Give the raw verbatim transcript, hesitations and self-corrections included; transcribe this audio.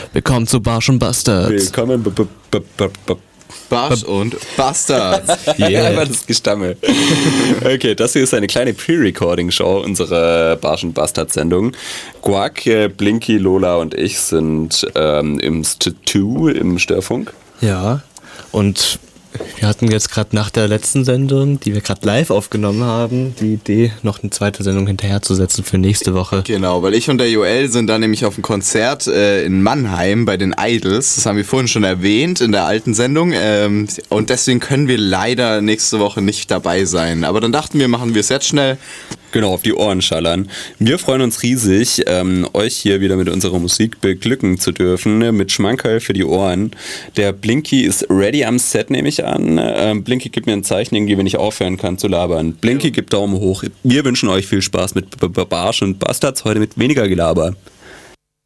Willkommen zu Barsch und Bastards. Willkommen b- b- b- b- b- Barsch und Bastards. Yeah. Einfach das Gestammel. Okay, das hier ist eine kleine Pre-Recording-Show unserer Barsch und Bastards-Sendung. Guac, Blinky, Lola und ich sind ähm, im Stu im Störfunk. Ja, und wir hatten jetzt gerade nach der letzten Sendung, die wir gerade live aufgenommen haben, die Idee, noch eine zweite Sendung hinterherzusetzen für nächste Woche. Genau, weil ich und der Joel sind da nämlich auf einem Konzert äh, in Mannheim bei den Idols. Das haben wir vorhin schon erwähnt in der alten Sendung. Ähm, und deswegen können wir leider nächste Woche nicht dabei sein. Aber dann dachten wir, machen wir es jetzt schnell. Genau, auf die Ohren schallern. Wir freuen uns riesig, ähm, euch hier wieder mit unserer Musik beglücken zu dürfen, mit Schmankerl für die Ohren. Der Blinky ist ready am Set, nehme ich an. Ähm, Blinky gibt mir ein Zeichen, irgendwie, wenn ich aufhören kann zu labern. Blinky gibt Daumen hoch. Wir wünschen euch viel Spaß mit Barsch und Bastards, heute mit weniger Gelaber.